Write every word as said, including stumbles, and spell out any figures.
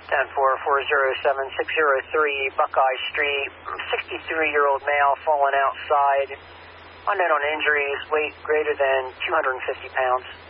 ten four, four zero seven, six zero three Buckeye Street, sixty-three-year-old male fallen outside, unknown on injuries, weight greater than two hundred fifty pounds.